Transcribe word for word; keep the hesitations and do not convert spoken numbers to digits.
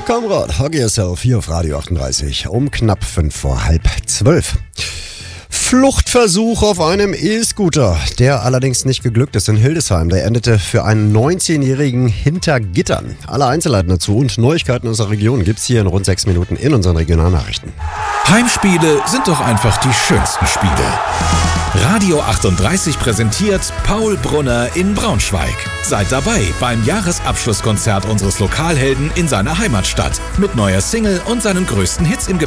Kamerad, hug yourself hier auf Radio achtunddreißig um knapp fünf vor halb zwölf. Fluchtversuch auf einem E-Scooter, der allerdings nicht geglückt ist in Hildesheim. Der endete für einen neunzehnjährigen hinter Gittern. Alle Einzelheiten dazu und Neuigkeiten aus der Region gibt's hier in rund sechs Minuten in unseren Regionalnachrichten. Heimspiele sind doch einfach die schönsten Spiele. Radio achtunddreißig präsentiert Paul Brunner in Braunschweig. Seid dabei beim Jahresabschlusskonzert unseres Lokalhelden in seiner Heimatstadt mit neuer Single und seinen größten Hits im Gepäck.